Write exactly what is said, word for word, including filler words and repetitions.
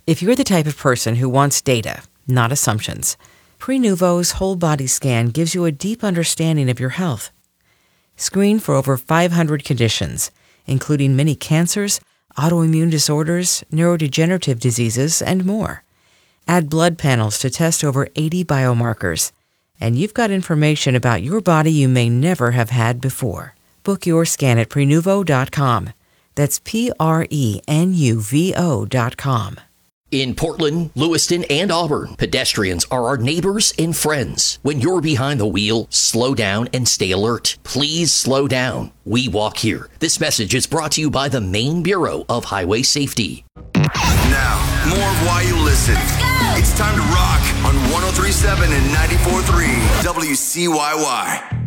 If you're the type of person who wants data, not assumptions, Prenuvo's whole body scan gives you a deep understanding of your health. Screen for over five hundred conditions, including many cancers, autoimmune disorders, neurodegenerative diseases, and more. Add blood panels to test over eighty biomarkers, and you've got information about your body you may never have had before. Book your scan at Prenuvo dot com. That's P R E N U V O dot com. In Portland, Lewiston, and Auburn, pedestrians are our neighbors and friends. When you're behind the wheel, slow down and stay alert. Please slow down. We walk here. This message is brought to you by the Maine Bureau of Highway Safety. Now, more of Why You Listen. It's time to rock on one oh three point seven and ninety-four point three W C Y Y.